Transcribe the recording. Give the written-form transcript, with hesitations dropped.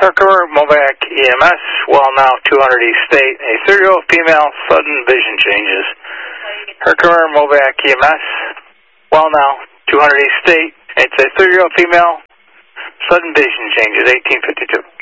Herkimer, Movac, EMS, well now 200 East State, a 30-year-old female, sudden vision changes. Herkimer, Movac, EMS, well now 200 East State, it's a 30-year-old female, sudden vision changes, 1852.